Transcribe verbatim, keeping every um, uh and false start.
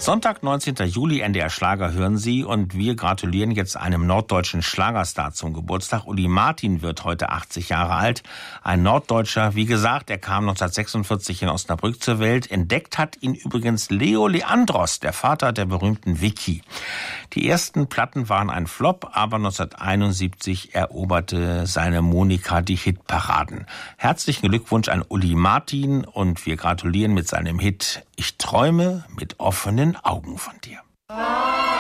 Sonntag, neunzehnten Juli, N D R Schlager hören Sie und wir gratulieren jetzt einem norddeutschen Schlagerstar zum Geburtstag. Uli Martin wird heute achtzig Jahre alt. Ein Norddeutscher, wie gesagt, er kam neunzehnhundertsechsundvierzig in Osnabrück zur Welt. Entdeckt hat ihn übrigens Leo Leandros, der Vater der berühmten Vicky. Die ersten Platten waren ein Flop, aber neunzehnhunderteinundsiebzig eroberte seine Monika die Hitparaden. Herzlichen Glückwunsch an Uli Martin und wir gratulieren mit seinem Hit Ich träume mit offenen Augen von dir.